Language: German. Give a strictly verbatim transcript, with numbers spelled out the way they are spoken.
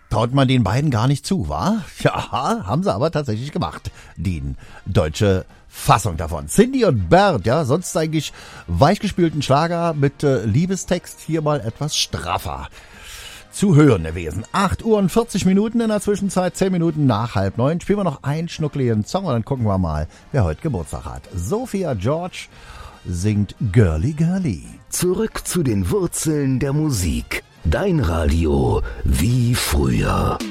traut man den beiden gar nicht zu, wa? Ja, haben sie aber tatsächlich gemacht. Die deutsche Fassung davon. Cindy und Bert, ja, sonst eigentlich weichgespülten Schlager mit äh, Liebestext, hier mal etwas straffer zu hören gewesen. acht Uhr und vierzig Minuten in der Zwischenzeit, zehn Minuten nach halb neun. Spielen wir noch einen schnuckligen Song und dann gucken wir mal, wer heute Geburtstag hat. Sophia George singt Girly Girly. Zurück zu den Wurzeln der Musik. Dein Radio wie früher.